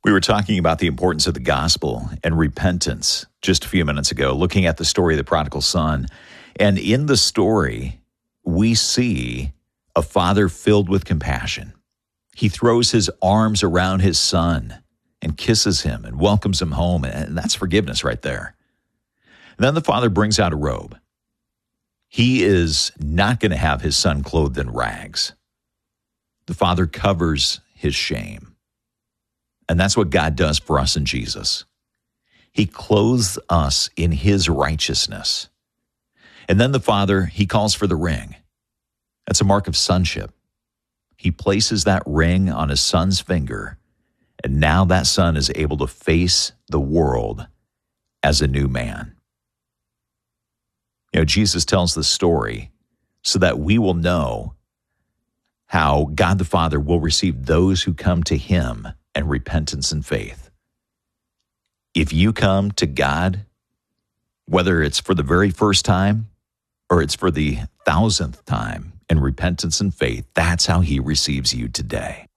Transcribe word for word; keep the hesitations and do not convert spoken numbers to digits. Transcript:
We were talking about the importance of the gospel and repentance just a few minutes ago, looking at the story of the prodigal son. And in the story, we see a father filled with compassion. He throws his arms around his son and kisses him and welcomes him home. And that's forgiveness right there. And then the father brings out a robe. He is not going to have his son clothed in rags. The father covers his shame. And that's what God does for us in Jesus. He clothes us in his righteousness. And then the Father, he calls for the ring. That's a mark of sonship. He places that ring on his son's finger, and now that son is able to face the world as a new man. You know, Jesus tells the story so that we will know how God the Father will receive those who come to him and repentance and faith. If you come to God, whether it's for the very first time or it's for the thousandth time in repentance and faith, that's how he receives you today.